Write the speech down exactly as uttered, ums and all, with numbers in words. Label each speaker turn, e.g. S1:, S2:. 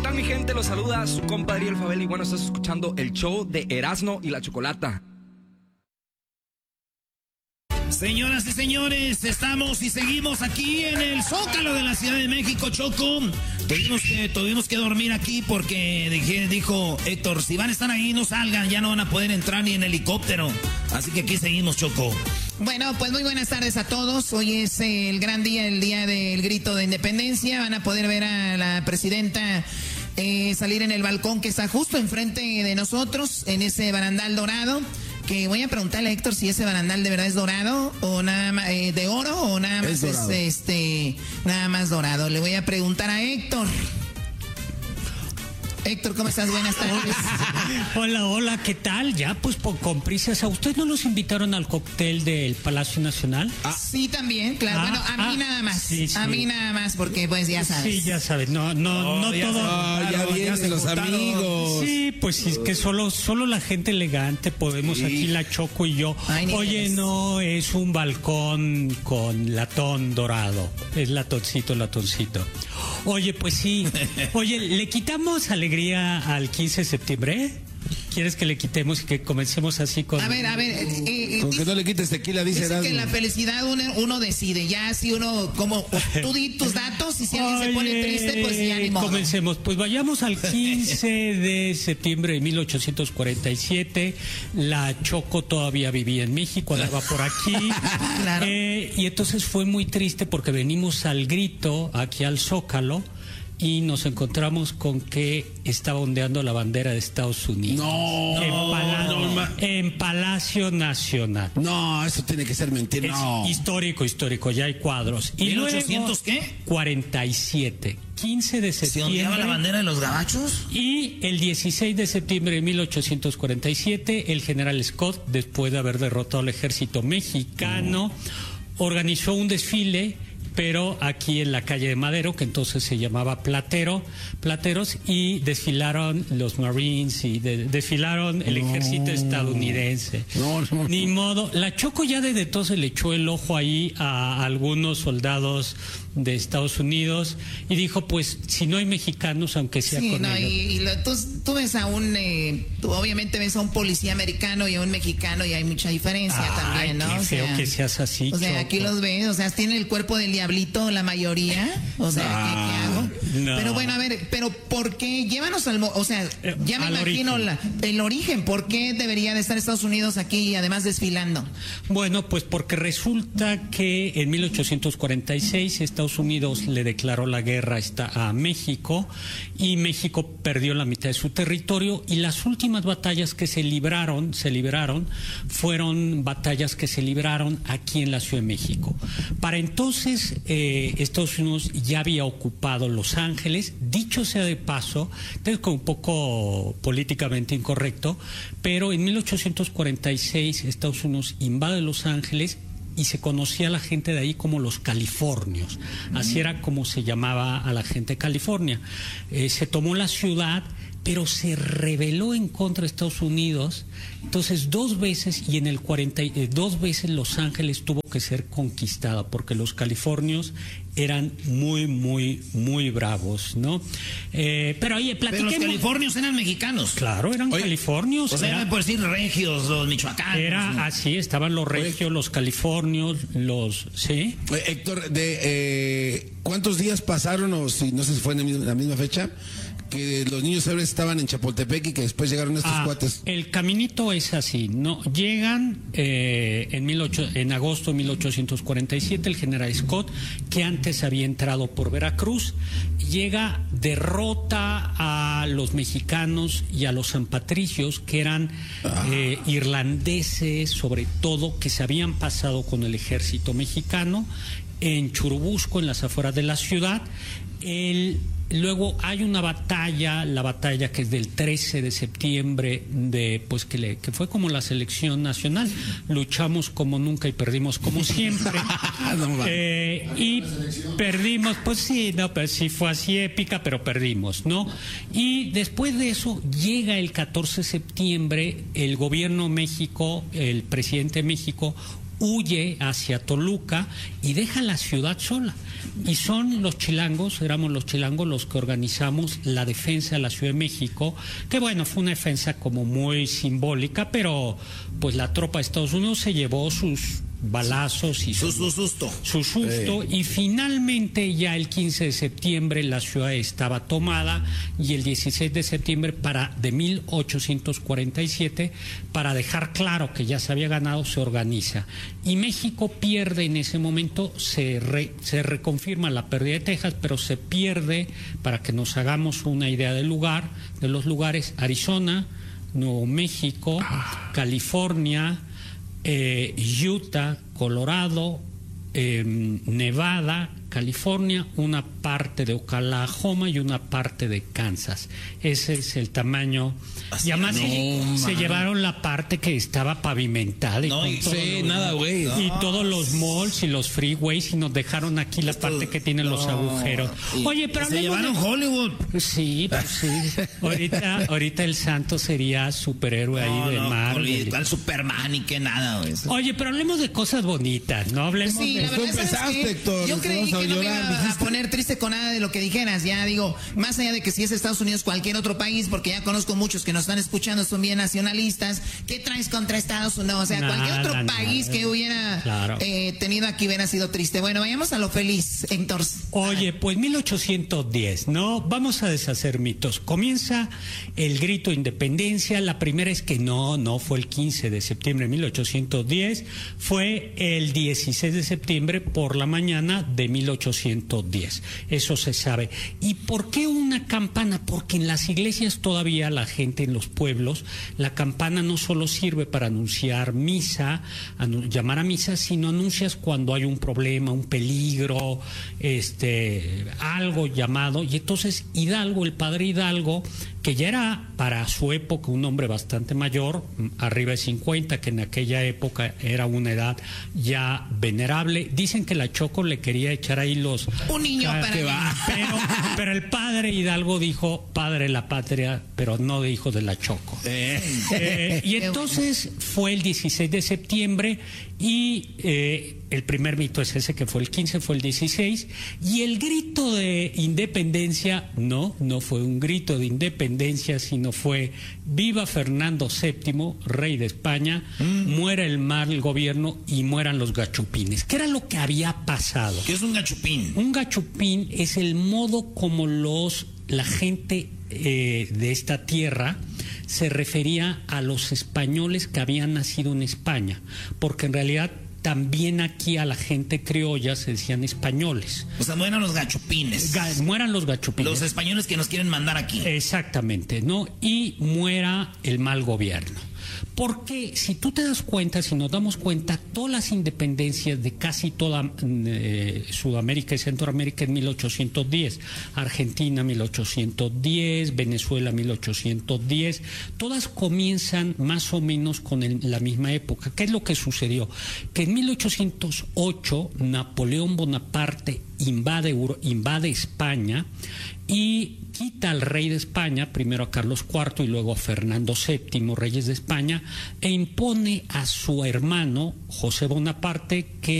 S1: tal, mi gente? Los saluda su compa Ariel Fabel y bueno, estás escuchando el show de Erasmo y la Chocolata.
S2: Señoras y señores, estamos y seguimos aquí en el Zócalo de la Ciudad de México, Choco. Tuvimos que, tuvimos que dormir aquí porque dije, dijo Héctor, si van a estar ahí, no salgan, ya no van a poder entrar ni en helicóptero. Así que aquí seguimos, Choco.
S3: Bueno, pues muy buenas tardes a todos. Hoy es el gran día, el día del grito de independencia. Van a poder ver a la presidenta eh, salir en el balcón que está justo enfrente de nosotros, en ese barandal dorado. Que voy a preguntarle a Héctor si ese barandal de verdad es dorado o nada más eh, de oro o nada más es, es este nada más dorado. Le voy a preguntar a Héctor. Héctor, ¿cómo estás? Buenas tardes.
S4: Hola, hola, ¿qué tal? Ya, pues por, con prisas. ¿A ustedes no los invitaron al cóctel del Palacio Nacional?
S3: Ah. Sí, también, claro. Ah, bueno, a mí ah, nada más. Sí, sí. A mí nada más, porque pues ya sabes.
S4: Sí, ya sabes. No, no,
S2: oh,
S4: no
S2: ya
S4: todo.
S2: Oh, ya vienen los amigos.
S4: Sí, pues sí, es que solo, solo la gente elegante podemos sí. Aquí, la Choco y yo. Ay, Oye, no, es un balcón con latón dorado. Es latoncito, latoncito. Oye, pues sí. Oye, ¿le quitamos alegría al quince de septiembre? ¿Quieres que le quitemos y que comencemos así con...?
S3: A ver, a ver... Eh, eh,
S5: con que no le quites tequila, dice
S3: Erasmo. Que la felicidad uno, uno decide. Ya si uno, como tú di tus datos y si alguien Oye, se pone triste, pues ya ni modo.
S4: Comencemos. Pues vayamos al quince de septiembre de mil ochocientos cuarenta y siete. La Choco todavía vivía en México, andaba por aquí. Claro. Eh, y entonces fue muy triste porque venimos al grito, aquí al Zócalo, y nos encontramos con que estaba ondeando la bandera de Estados Unidos.
S5: No,
S4: en, Pala no, en Palacio Nacional.
S5: No, eso tiene que ser mentira.
S4: Es
S5: no.
S4: histórico, histórico, ya hay cuadros. Y
S2: ¿mil ochocientos qué?
S4: cuarenta y siete. quince de septiembre.
S2: ¿Se ondeaba la bandera de los gabachos?
S4: Y el dieciséis de septiembre de mil ochocientos cuarenta y siete, el general Scott, después de haber derrotado al ejército mexicano, mm. organizó un desfile, pero aquí en la calle de Madero, que entonces se llamaba Platero, Plateros, y desfilaron los Marines y de, desfilaron el no. ejército estadounidense.
S5: No, no, no.
S4: Ni modo. La Choco ya desde entonces le echó el ojo ahí a algunos soldados de Estados Unidos y dijo, pues, si no hay mexicanos, aunque sea
S3: sí,
S4: con
S3: no,
S4: ellos.
S3: Y, y lo, tú, tú ves a un, eh, tú obviamente ves a un policía americano y a un mexicano y hay mucha diferencia. Ay, también, ¿no?
S4: Qué feo o sea, que seas así,
S3: o sea, Choco. Aquí los ves, o sea, tiene el cuerpo del diablito la mayoría, o sea, ah, ¿qué, qué hago? No. Pero bueno, a ver, pero ¿por qué? Llévanos al, o sea, ya me al imagino la, el origen, ¿por qué debería de estar Estados Unidos aquí y además desfilando?
S4: Bueno, pues porque resulta que en mil ochocientos cuarenta y seis Estados Unidos le declaró la guerra a México y México perdió la mitad de su territorio y las últimas batallas que se libraron, se libraron, fueron batallas que se libraron aquí en la Ciudad de México. Para entonces, eh, Estados Unidos ya había ocupado Los Ángeles, dicho sea de paso, es un poco políticamente incorrecto, pero en mil ochocientos cuarenta y seis Estados Unidos invade Los Ángeles y se conocía a la gente de ahí como los californios. Así era como se llamaba a la gente de California. Eh, se tomó la ciudad, pero se rebeló en contra de Estados Unidos. Entonces, dos veces, y en el cuarenta, eh, dos veces Los Ángeles tuvo que ser conquistada, porque los californios eran muy, muy, muy bravos, ¿no? Eh, pero oye, platiquemos.
S2: Pero los californios eran mexicanos.
S4: Claro, eran oye, californios.
S2: O sea,
S4: era,
S2: por decir regios, los michoacanos.
S4: Era
S2: ¿no?
S4: así, estaban los regios, oye, los californios, los... ¿Sí?
S5: Oye, Héctor, de, eh, ¿cuántos días pasaron, o si no sé si fue en la misma fecha, que los niños héroes estaban en Chapultepec y que después llegaron estos
S4: ah,
S5: cuates?
S4: El caminito es así, no llegan eh, en, mil ocho, en agosto de mil ochocientos cuarenta y siete el general Scott, que antes había entrado por Veracruz, llega, derrota a los mexicanos y a los sanpatricios, que eran ah. eh, irlandeses, sobre todo, que se habían pasado con el ejército mexicano en Churubusco, en las afueras de la ciudad. El Luego hay una batalla, la batalla que es del trece de septiembre, de pues que, le, que fue como la selección nacional. Luchamos como nunca y perdimos como siempre. no, eh, y perdimos, pues sí, no, pues sí fue así épica, pero perdimos, ¿no? Y después de eso llega el catorce de septiembre, el gobierno de México, el presidente de México, huye hacia Toluca y deja la ciudad sola. Y son los chilangos, éramos los chilangos los que organizamos la defensa de la Ciudad de México, que bueno, fue una defensa como muy simbólica, pero pues la tropa de Estados Unidos se llevó sus balazos y
S2: su, su susto.
S4: Su susto, eh. y finalmente ya el quince de septiembre la ciudad estaba tomada y el dieciséis de septiembre para, de mil ochocientos cuarenta y siete, para dejar claro que ya se había ganado, se organiza. Y México pierde en ese momento, se, re, se reconfirma la pérdida de Texas, pero se pierde, para que nos hagamos una idea del lugar, de los lugares, Arizona, Nuevo México, ah. California, Eh, Utah, Colorado, eh, Nevada, California, una parte de Oklahoma y una parte de Kansas. Ese es el tamaño. Así y además no, se, se llevaron la parte que estaba pavimentada.
S1: No,
S4: y
S1: sí, los, nada, güey.
S4: Y
S1: no.
S4: todos los malls y los freeways, y nos dejaron aquí la parte que tiene no. los agujeros. Oye, pero
S2: se llevaron de... Hollywood.
S4: Sí, pues sí. ahorita, ahorita el santo sería superhéroe no, ahí de
S2: no,
S4: mar.
S2: ¿Cuál Superman y qué nada, güey?
S4: Oye, pero hablemos de cosas bonitas, ¿no? Hablemos
S3: sí,
S4: de...
S3: La verdad,
S5: Tú empezaste, Héctor.
S3: Yo creí que no me iba a poner triste con nada de lo que dijeras. Ya digo, más allá de que si es Estados Unidos, cualquier otro país, porque ya conozco muchos que nos están escuchando, son bien nacionalistas. ¿Qué traes contra Estados Unidos? O sea, nada, cualquier otro nada, país que hubiera claro. eh, tenido aquí hubiera sido triste. Bueno, vayamos a lo feliz, Héctor.
S4: Oye, pues mil ochocientos diez, ¿no? Vamos a deshacer mitos. Comienza el grito de independencia. La primera es que no, no fue el quince de septiembre de mil ochocientos diez, fue el dieciséis de septiembre por la mañana de mil ochocientos diez. Eso se sabe. ¿Y por qué una campana? Porque en las iglesias todavía la gente en los pueblos, la campana no solo sirve para anunciar misa, anu llamar a misa, sino anuncias cuando hay un problema, un peligro, este, algo llamado. Y entonces Hidalgo, el padre Hidalgo, que ya era para su época un hombre bastante mayor, arriba de cincuenta, que en aquella época era una edad ya venerable. Dicen que la Choco le quería echar ahí los...
S3: Un niño para
S4: que va. Pero, pero el padre Hidalgo dijo, padre de la patria, pero no de hijo de la Choco. Eh. Eh, y entonces fue el dieciséis de septiembre y eh, el primer mito es ese, que fue el quince, fue el dieciséis, y el grito de independencia, no, no fue un grito de independencia, sino fue viva Fernando séptimo, rey de España, mm. muera el mal gobierno y mueran los gachupines. ¿Qué era lo que había pasado?
S2: ¿Qué es un gachupín?
S4: Un gachupín es el modo como los la gente eh, de esta tierra se refería a los españoles que habían nacido en España, porque en realidad también aquí a la gente criolla se decían españoles.
S2: O sea, mueran los gachupines.
S4: Ga mueran los gachupines.
S2: Los españoles que nos quieren mandar aquí.
S4: Exactamente, ¿no? Y muera el mal gobierno. Porque si tú te das cuenta, si nos damos cuenta, todas las independencias de casi toda eh, Sudamérica y Centroamérica en mil ochocientos diez, Argentina mil ochocientos diez, Venezuela mil ochocientos diez, todas comienzan más o menos con el, la misma época. ¿Qué es lo que sucedió? Que en mil ochocientos ocho Napoleón Bonaparte invade, invade España y quita al rey de España, primero a Carlos cuarto y luego a Fernando séptimo, reyes de España, e impone a su hermano José Bonaparte que